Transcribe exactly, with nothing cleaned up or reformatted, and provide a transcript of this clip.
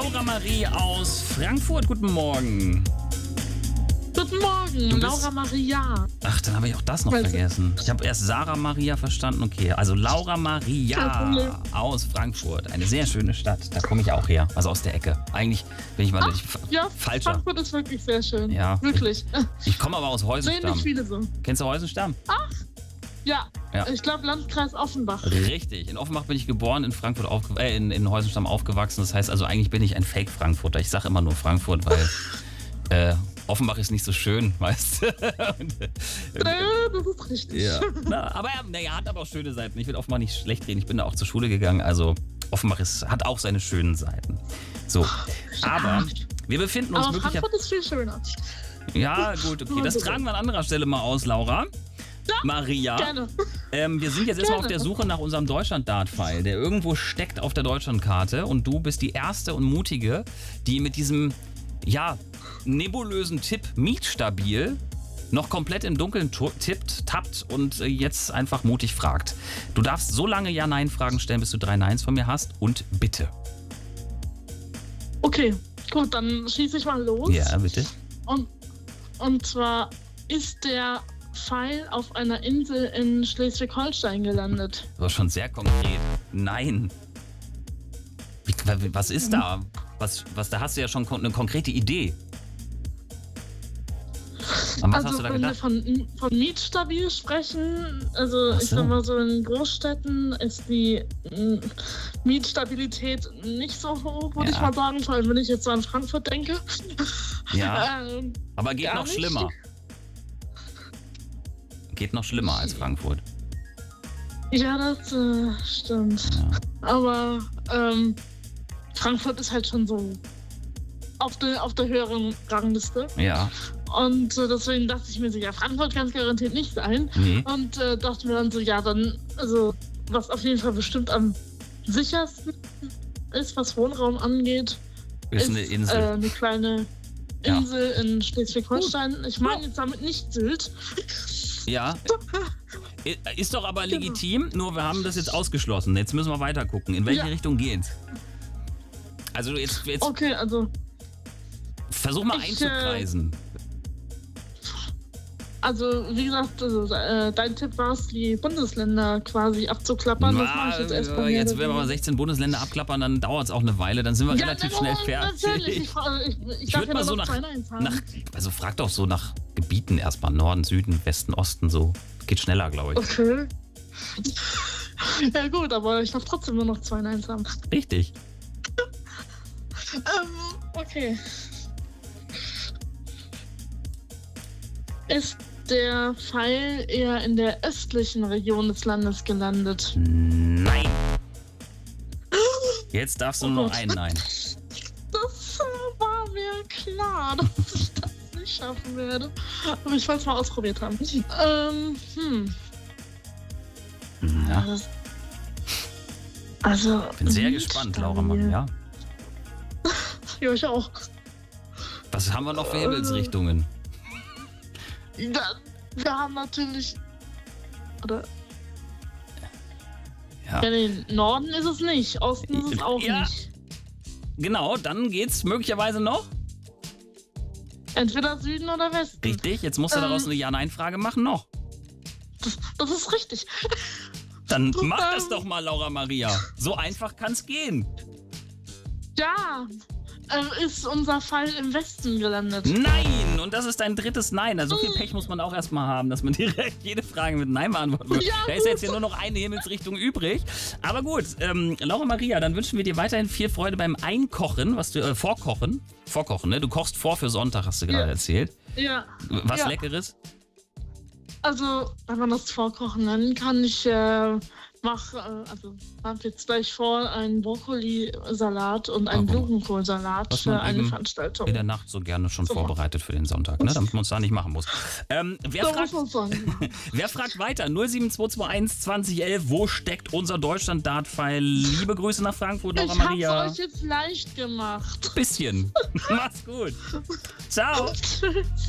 Laura Marie aus Frankfurt. Guten Morgen. Guten Morgen, Laura Maria. Ach, dann habe ich auch das noch Weißt du? vergessen. Ich habe erst Sarah Maria verstanden. Okay, also Laura Maria aus Frankfurt. Eine sehr schöne Stadt. Da komme ich auch her. Also aus der Ecke. Eigentlich bin ich mal Ach, ich, ja, falscher. Frankfurt ist wirklich sehr schön. Ja. Wirklich. Ich, ich komme aber aus Sehen Heusenstamm. nicht viele so. Kennst du Heusenstamm? Ach, ja. Ja. Ich glaube Landkreis Offenbach. Richtig. In Offenbach bin ich geboren, in Frankfurt aufge äh, in, in Heusenstamm aufgewachsen. Das heißt also, eigentlich bin ich ein Fake-Frankfurter. Ich sage immer nur Frankfurt, weil äh, Offenbach ist nicht so schön, weißt du? Und, äh, Ja, das ist richtig. ja. Na, aber er naja, hat aber auch schöne Seiten. Ich will Offenbach nicht schlecht reden. Ich bin da auch zur Schule gegangen. Also Offenbach ist, hat auch seine schönen Seiten. So. Aber wir befinden uns Aber wirklich... Frankfurt ist viel schöner. Ja, gut, okay. Das tragen wir an anderer Stelle mal aus, Laura. Ja, Maria. Gerne. Ähm, wir sind jetzt erstmal auf Gerne. der Suche nach unserem Deutschland-Dart-Pfeil, der irgendwo steckt auf der Deutschlandkarte. Und du bist die erste und mutige, die mit diesem, ja, nebulösen Tipp Mietstabil noch komplett im Dunkeln tippt, tappt und äh, jetzt einfach mutig fragt. Du darfst so lange Ja-Nein-Fragen stellen, bis du drei Neins von mir hast. Und bitte. Okay, gut, dann schieße ich mal los. Ja, bitte. Und, und zwar ist der Pfeil auf einer Insel in Schleswig-Holstein gelandet. Das war schon sehr konkret. Nein. Wie, was ist da? Was, was, da hast du ja schon kon- eine konkrete Idee. An was Also hast du da wenn wir gedacht? von, von Mietstabil sprechen, also Ach ich so. sag mal so in Großstädten ist die mm, Mietstabilität nicht so hoch, würde Ja. ich mal sagen, vor allem wenn ich jetzt so an Frankfurt denke. Ja, ähm, aber geht gar noch nicht. schlimmer. Geht noch schlimmer als Frankfurt. ja, das äh, stimmt. Ja. Aber ähm, Frankfurt ist halt schon so auf der, auf der höheren Rangliste. Ja, Und äh, deswegen dachte ich mir so, ja, Frankfurt kann es garantiert nicht sein. nee. Und äh, dachte mir dann so, ja, dann, also, was auf jeden Fall bestimmt am sichersten ist, was Wohnraum angeht, Ist eine Insel. Äh, eine kleine Ja. Insel in Schleswig-Holstein. Ich meine jetzt damit nicht Sylt. Ja. Ist doch aber legitim, nur wir haben das jetzt ausgeschlossen. Jetzt müssen wir weiter gucken. In welche Ja. Richtung geht's? Also jetzt, jetzt Okay, also, versuch mal ich, äh, einzukreisen. also wie gesagt, also, äh, dein Tipp war es, die Bundesländer quasi abzuklappern. Das mache ich jetzt erstmal. mehr jetzt, oder wenn wir mal weniger. sechzehn Bundesländer abklappern, dann dauert es auch eine Weile. Dann sind wir Ja, relativ nein, schnell nein, Natürlich. Ich, fertig. fra- ich, ich, Ich darf würd ja mal nur so noch nach- zwei Neins haben. Nach, also frag doch so nach Gebieten erstmal. Norden, Süden, Westen, Osten, so. Geht schneller, glaube ich. Okay. Ja gut, aber ich darf trotzdem nur noch zwei Neins haben. Richtig. Ähm, okay. Ist der Pfeil eher in der östlichen Region des Landes gelandet? Nein. Jetzt darfst du Oh nur noch Gott. ein Nein. Das äh, war mir klar, dass ich das nicht schaffen werde. Aber ich wollte es mal ausprobiert haben. Ähm, hm. Ja, Das- Also. bin sehr gespannt, Laura Maria. Ja, ich auch. Was haben wir noch für Äh. Himmelsrichtungen? Ja, wir haben natürlich. Oder. Ja. Ja, nee, Norden ist es nicht. Osten ist es auch Ja. nicht. Genau, dann geht's möglicherweise noch. Entweder Süden oder Westen. Richtig, jetzt musst du daraus Ähm. eine Ja-Nein-Frage machen noch. Das, das ist richtig. Dann mach das Ähm. doch mal, Laura Maria. So einfach kann's gehen. Ja. Äh, ist unser Fall im Westen gelandet. Nein! Und das ist dein drittes Nein. Also so viel Pech muss man auch erstmal haben, dass man direkt jede Frage mit Nein beantworten will. Ja, Da ist jetzt hier nur noch eine Himmelsrichtung übrig. Aber gut, ähm, Laura Maria, dann wünschen wir dir weiterhin viel Freude beim Einkochen, was du, äh, Vorkochen. Vorkochen, ne? Du kochst vor für Sonntag, hast du gerade Ja. erzählt. Ja. Was Ja. Leckeres? Also, wenn man das Vorkochen nennen kann, ich äh, mache, äh, also habe jetzt gleich vor, einen Brokkolisalat und einen Warum? Blumenkohlsalat Was für man eine eben Veranstaltung. In der Nacht so gerne schon So. vorbereitet für den Sonntag, ne? Damit man es da nicht machen muss. Ähm, wer, So fragt, muss man sagen. wer fragt weiter? null sieben zwei zwei eins zwanzig elf, wo steckt unser Deutschland-Dart-Pfeil? Liebe Grüße nach Frankfurt, Laura Ich Maria. hab's euch jetzt leicht gemacht. Bisschen. Mach's gut. Ciao. Tschüss.